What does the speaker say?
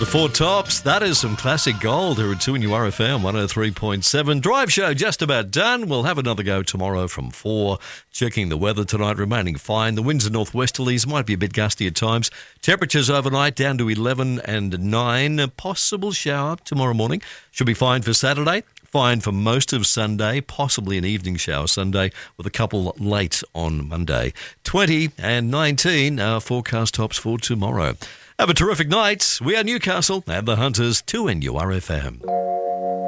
The Four Tops, that is some classic gold here at 2NURFM 103.7. Drive show just about done. We'll have another go tomorrow from 4. Checking the weather tonight, remaining fine. The winds are northwesterlies, might be a bit gusty at times. Temperatures overnight down to 11 and 9. A possible shower tomorrow morning. Should be fine for Saturday. Fine for most of Sunday, possibly an evening shower Sunday with a couple late on Monday. 20 and 19 are forecast tops for tomorrow. Have a terrific night. We are Newcastle and the Hunters, 2NURFM.